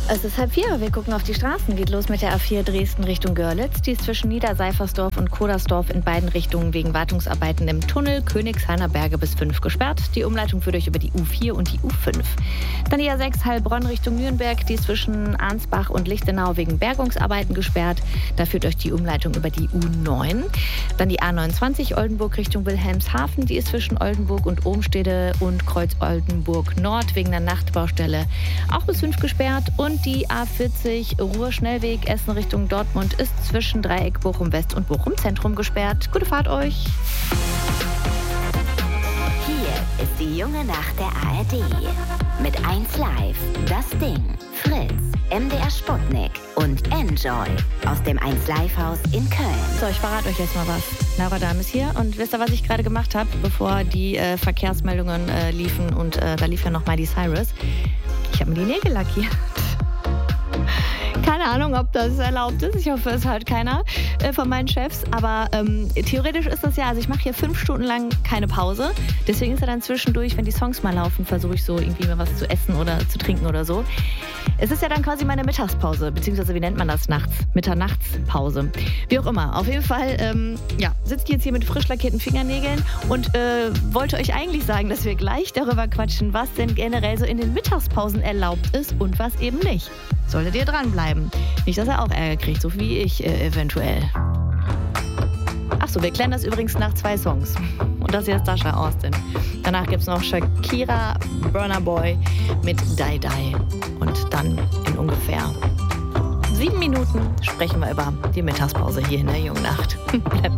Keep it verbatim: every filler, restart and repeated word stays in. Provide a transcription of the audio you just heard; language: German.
Es ist halb vier, wir gucken auf die Straßen. Geht los mit der A vier Dresden Richtung Görlitz. Die ist zwischen Niederseifersdorf und Kodersdorf in beiden Richtungen wegen Wartungsarbeiten im Tunnel Königshainer Berge bis fünf gesperrt. Die Umleitung führt euch über die U vier und die U fünf. Dann die A sechs Heilbronn Richtung Nürnberg. Die ist zwischen Arnsbach und Lichtenau wegen Bergungsarbeiten gesperrt. Da führt euch die Umleitung über die U neun. Dann die A neunundzwanzig Oldenburg Richtung Wilhelmshaven. Die ist zwischen Oldenburg und Ohmstede und Kreuz Oldenburg Nord wegen der Nachtbaustelle auch bis fünf gesperrt. Und die A vierzig Ruhr-Schnellweg Essen Richtung Dortmund ist zwischen Dreieck Bochum West und Bochum Zentrum gesperrt. Gute Fahrt euch! Hier ist die junge Nacht der A R D. Mit eins Live, Das Ding, Fritz, M D R Sputnik und Enjoy aus dem eins Live Haus in Köln. So, ich verrate euch jetzt mal was. Laura Dahm ist hier und wisst ihr, was ich gerade gemacht habe, bevor die äh, Verkehrsmeldungen äh, liefen und äh, da lief ja noch Miley Cyrus. Ich habe mir die Nägel lackiert. Keine Ahnung, ob das erlaubt ist. Ich hoffe, es hört keiner äh, von meinen Chefs. Aber ähm, theoretisch ist das ja, also ich mache hier fünf Stunden lang keine Pause. Deswegen ist ja dann zwischendurch, wenn die Songs mal laufen, versuche ich so irgendwie mal was zu essen oder zu trinken oder so. Es ist ja dann quasi meine Mittagspause, beziehungsweise wie nennt man das nachts? Mitternachtspause. Wie auch immer. Auf jeden Fall, ähm, ja, sitze ich jetzt hier mit frisch lackierten Fingernägeln und äh, wollte euch eigentlich sagen, dass wir gleich darüber quatschen, was denn generell so in den Mittagspausen erlaubt ist und was eben nicht. Solltet ihr dranbleiben. Nicht, dass er auch Ärger kriegt, so wie ich äh, eventuell. Achso, wir klären das übrigens nach zwei Songs. Und das hier ist Sasha Austin. Danach gibt es noch Shakira, Burna Boy mit Die Die. Und dann in ungefähr sieben Minuten sprechen wir über die Mittagspause hier in der Jungnacht. Bleibt